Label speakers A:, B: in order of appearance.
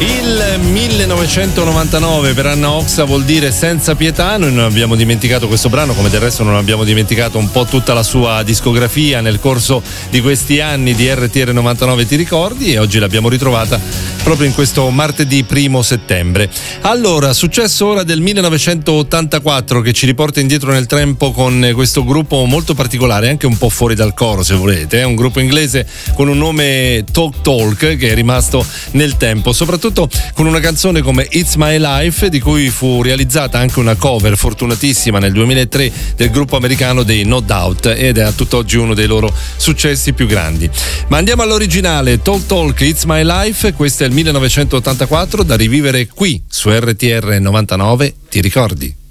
A: Il 1999 per Anna Oxa vuol dire senza pietà. Noi non abbiamo dimenticato questo brano, come del resto non abbiamo dimenticato un po' tutta la sua discografia nel corso di questi anni di RTR 99, ti ricordi? E oggi l'abbiamo ritrovata proprio in questo martedì 1 settembre. Allora, successo ora del 1984 che ci riporta indietro nel tempo con questo gruppo molto particolare, anche un po' fuori dal coro se volete, un gruppo inglese con un nome Talk Talk che è rimasto nel tempo, soprattutto con una canzone come It's My Life, di cui fu realizzata anche una cover fortunatissima nel 2003 del gruppo americano dei No Doubt, ed è a tutt'oggi uno dei loro successi più grandi. Ma andiamo all'originale, Talk Talk, It's My Life. Questo è il 1984, da rivivere qui su RTR 99, ti ricordi?